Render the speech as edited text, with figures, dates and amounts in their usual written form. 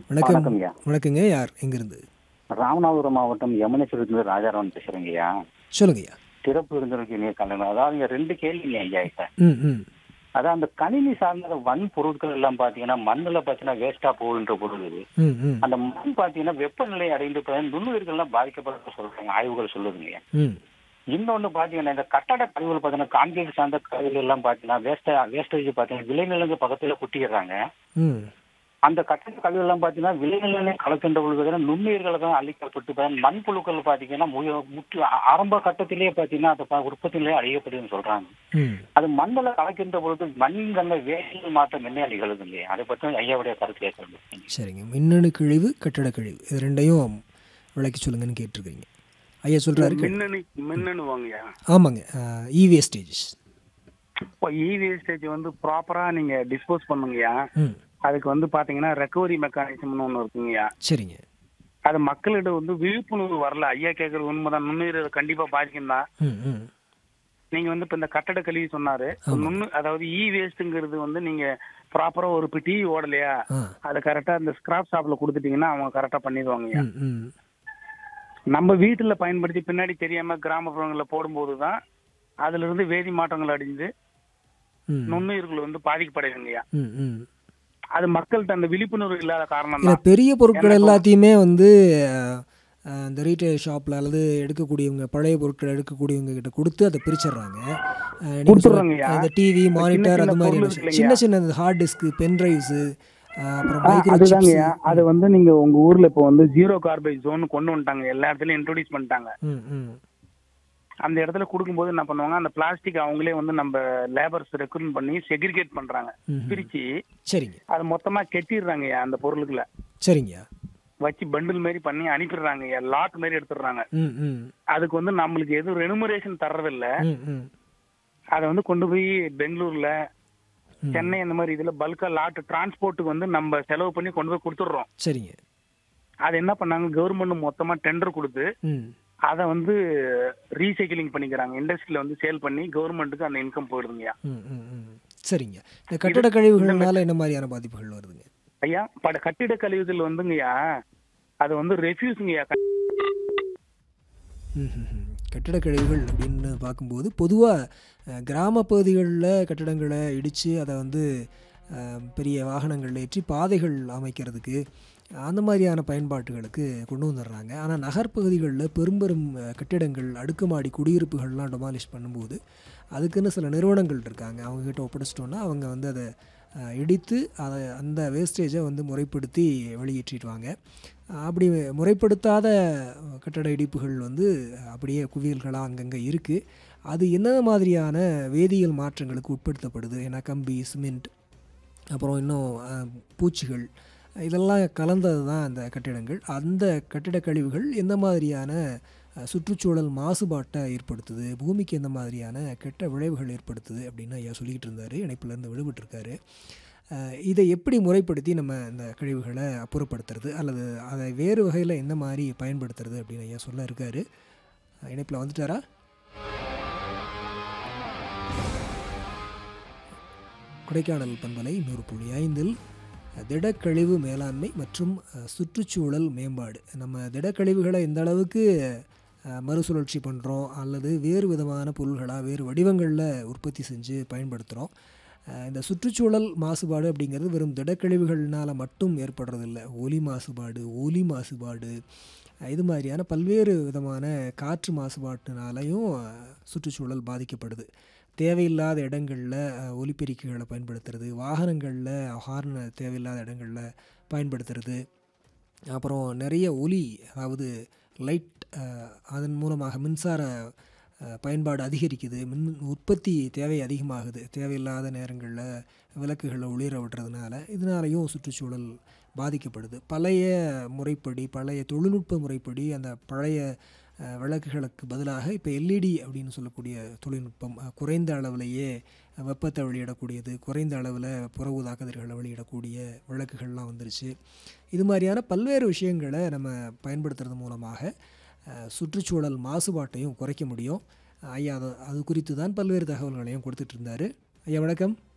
வணக்கம். வணக்கம்யா. வணக்கங்க. யார் எங்கிருந்து? ராமநாதபுரம் மாவட்டம் யமுனேஸ்வரத்துல ராஜாராமன் பேசுறேங்கய்யா. சொல்லுங்கய்யா. சிறப்பு விருந்தினருக்கு இனிய கலந்து. அதாவது இங்க 2 கேள்விங்க ஐயா கிட்ட. ம் ம் அதான் அந்த கணினி சார்ந்த பொருட்கள் எல்லாம் பாத்தீங்கன்னா மண்ணுல பாத்தீங்கன்னா வேஸ்டா போகுன்ற பொருள் இது. ம் ம் அந்த மண் பாத்தீங்கன்னா வெப்பநிலை அடைந்து நுண்ணுயிர்கள் எல்லாம் பாதிக்கப்படுற சொல்றாங்க, ஆய்வுகள் சொல்லுதுங்க. ம் இன்னொன்னு பாத்தீங்கன்னா இந்த கட்டட கழிவுகள் பாத்தீங்கன்னா கான்கிரீட் சார்ந்த கழிவுகள் எல்லாம் பாத்தீங்கன்னா வேஸ்டேஜ் பாத்தீங்கன்னா விளைநிலங்க பக்கத்துல குட்டிடுறாங்க. ம் அந்த கட்டட கழிவு எல்லாம் பாத்தீங்கன்னா விளைநிலமே கலக்கின்ற பொழுது நுண்ணுயிர்களை தான் அழிக்கப்பட்டு மண்புழுக்கள் பாத்தீங்கன்னா ஆரம்ப கட்டத்திலேயே பாத்தீங்கன்னா அந்த உற்பத்தி நிலையை அழியப்படுதுன்னு சொல்றாங்க. ம் அது மண்ணில கலக்கின்ற பொழுது மண்ணின் தன்மை வேதியியல் மாற்றம் என்ன நிகழுது இல்லையா? அதை பற்றி ஐயாவுடைய கருத்து கேட்கறது. சரிங்க. மின்னணு கழிவு, கட்டட கழிவு இது ரெண்டையும் விளக்கி சொல்லுங்கன்னு கேட்டிருக்கீங்க. ஐயா சொல்கிறாரு. மின்னணு வாங்கய்யா. ஆமாங்க. இ வேஸ்டேஜஸ். இப்போ இ வேஸ்டேஜ் ப்ராப்பரா நீங்க டிஸ்போஸ் பண்ணுங்கய்யா. ம் அதுக்கு பாத்தீங்கன்னா ரெக்கவரி மெக்கானிசம்னு ஒன்று இருக்குங்கய்யா. சரிங்க. அது மக்களிடம் விழிப்புணர்வு வரல. ஐயா கேட்கறது உண்மைதான். நுண்ணுயிர் கண்டிப்பா பாதிக்கும் தான். ம் ம் நீங்க இப்ப இந்த கட்டட கழிவு சொன்னாரு. அதாவது இ வேஸ்ட்ங்கிறது நீங்க ப்ராப்பரா ஒரு டிவி ஓடலையா அதை கரெக்டா இந்த ஸ்கிராப் ஷாப்ல கொடுத்துட்டீங்கன்னா அவங்க கரெக்டா பண்ணிடுவாங்கய்யா. ம் ம் நம்ம வீட்டுல பயன்படுத்தி பின்னாடி தெரியாம கிராமப்புறங்களில் போடும்போது தான் அதுல இருந்து வேதி மாற்றங்கள் அடைஞ்சு நுண்ணுயிர்கள் பாதிக்கப்படுதுங்கய்யா. ம் ம் அது மக்கள்கிட்ட அந்த விழிப்புணர்வு இல்லாத காரணம் இல்லை, தான். பெரிய பொருட்கள் எல்லாத்தையுமே இந்த ரீட்டைல் ஷாப்பில் அல்லது எடுக்கக்கூடியவங்க பழைய பொருட்கள் எடுக்கக்கூடியவங்க கிட்ட கொடுத்து அதை பிரிச்சிடுறாங்க. இந்த டிவி, மானிட்டர், அது மாதிரி சின்ன சின்ன ஹார்ட் டிஸ்க், பென் டிரைவ்ஸு, அப்புறம் அதுதாங்கய்யா. அது நீங்க உங்க ஊர்ல இப்போ ஜீரோ கார்பேஜ் ஜோன் கொண்டு வந்துட்டாங்க. எல்லா இடத்துலயும் இன்ட்ரோடியூஸ் பண்ணிட்டாங்க. அந்த இடத்துல கொடுக்கும்போது என்ன பண்ணுவாங்க, அந்த பிளாஸ்டிக் அவங்களே நம்ம லேபர்ஸ் ரெக்ரூட் பண்ணி செக்ரிகேட் பண்றாங்க, பிரிச்சு. சரிங்க. அது மொத்தமா கெட்டிடுறாங்க அந்த பொருளுக்குள்ள. சரிங்க. வச்சு பண்டில் மாதிரி பண்ணி அனுப்பிடுறாங்க, லாட் மாதிரி எடுத்துடுறாங்க. அதுக்கு நம்மளுக்கு எதுவும் ரெனுமரேஷன் தர்றதில்ல. அதை கொண்டு போய் பெங்களூர்ல, சென்னை அந்த மாதிரி இதுல பல்கா லாட் டிரான்ஸ்போர்ட்டுக்கு நம்ம செலவு பண்ணி கொண்டு போய் கொடுத்துடுறோம். சரிங்க. அது என்ன பண்ணாங்க, கவர்மெண்ட் மொத்தமா டெண்டர் கொடுத்து அதை ரீசைக்கிளிங் பண்ணிக்கிறாங்க. இண்டஸ்ட்ரியில சேல் பண்ணி கவர்மெண்ட்டுக்கு அந்த இன்கம் போயிடுதுங்கய்யா. சரிங்க. இந்த கட்டட கழிவுகள்னால என்ன மாதிரியான பாதிப்புகள் வருதுங்க ஐயா? கட்டிட கழிவுகள் வந்துங்கய்யா, அது ரெஃப்யூஸுங்கய்யா. கட்டட கழிவுகள் அப்படின்னு பார்க்கும்போது பொதுவாக கிராம பகுதிகளில் கட்டடங்களை இடித்து அதை பெரிய வாகனங்கள் ஏற்றி பாதைகள் அமைக்கிறதுக்கு அந்த மாதிரியான பயன்பாட்டுகளுக்கு கொண்டு வந்துடுறாங்க. ஆனால் நகர்ப்பகுதிகளில் பெரும் கட்டிடங்கள், அடுக்குமாடி குடியிருப்புகள்லாம் டெமாலிஷ் பண்ணும்போது அதுக்குன்னு சில நிறுவனங்கள் இருக்காங்க. அவங்கக்கிட்ட ஒப்படைச்சிட்டோன்னா அவங்க அதை இடித்து அந்த வேஸ்டேஜை முறைப்படுத்தி வெளியேற்றிடுவாங்க. அப்படி முறைப்படுத்தாத கட்டட இடிப்புகள் அப்படியே குவியல்களாக அங்கங்கே இருக்குது. அது என்ன மாதிரியான வேதியியல் மாற்றங்களுக்கு உட்படுத்தப்படுது? ஏன்னா கம்பி, சிமெண்ட், அப்புறம் இன்னும் பூச்சிகள், இதெல்லாம் கலந்தது தான் அந்த கட்டிடங்கள். அந்த கட்டிட கழிவுகள் எந்த மாதிரியான சுற்றுச்சூழல் மாசுபாட்டை ஏற்படுத்துது, பூமிக்கு எந்த மாதிரியான கெட்ட விளைவுகள் ஏற்படுத்துது அப்படின்னு ஐயா சொல்லிக்கிட்டு இருந்தார். இணைப்பிலேருந்து விடுபட்டிருக்காரு. இதை எப்படி முறைப்படுத்தி நம்ம இந்த கழிவுகளை அப்புறப்படுத்துறது அல்லது அதை வேறு வகையில் எந்த மாதிரி பயன்படுத்துறது அப்படின்னு ஐயா சொல்ல இருக்காரு. இணைப்பில் வந்துட்டாரா? கொடைக்கானல் பண்பலை 100.5 திடக்கழிவு மேலாண்மை மற்றும் சுற்றுச்சூழல் மேம்பாடு. நம்ம திடக்கழிவுகளை எந்த அளவுக்கு மறுசுழற்சி பண்ணுறோம் அல்லது வேறு விதமான பொருள்களாக வேறு வடிவங்களில் உற்பத்தி செஞ்சு பயன்படுத்துகிறோம். இந்த சுற்றுச்சூழல் மாசுபாடு அப்படிங்கிறது வெறும் திடக்கழிவுகள்னால் மட்டும் ஏற்படுறதில்லை. ஒலி மாசுபாடு, இது மாதிரியான பல்வேறு விதமான காற்று மாசுபாட்டினாலையும் சுற்றுச்சூழல் பாதிக்கப்படுது. தேவையில்லாத இடங்களில் ஒலிபெருக்கிகளை பயன்படுத்துறது, வாகனங்களில் ஹார்ன் தேவையில்லாத இடங்களில் பயன்படுத்துறது, அப்புறம் நிறைய ஒலி, அதாவது லைட், அதன் மூலமாக மின்சார பயன்பாடு அதிகரிக்குது, மின் உற்பத்தி தேவை அதிகமாகுது. தேவையில்லாத நேரங்களில் விளக்குகளை ஒளிர விடுறதுனால இதனாலையும் சுற்றுச்சூழல் பாதிக்கப்படுது. பழைய தொழில்நுட்ப முறைப்படி அந்த பழைய விளக்குகளுக்கு பதிலாக இப்போ எல்இடி அப்படின்னு சொல்லக்கூடிய தொழில்நுட்பம், குறைந்த அளவிலேயே வெப்பத்தை வெளியிடக்கூடியது, குறைந்த அளவில் புற ஊதா கதிர்களை வெளியிடக்கூடிய விளக்குகள்லாம் வந்துருச்சு. இது மாதிரியான பல்வேறு விஷயங்களை நம்ம பயன்படுத்துறது மூலமாக சுற்றுச்சூழல் மாசுபாட்டையும் குறைக்க முடியும். ஐயா அது குறித்து தான் பல்வேறு தகவல்களையும் கொடுத்துட்டு இருந்தார். ஐயா வணக்கம்.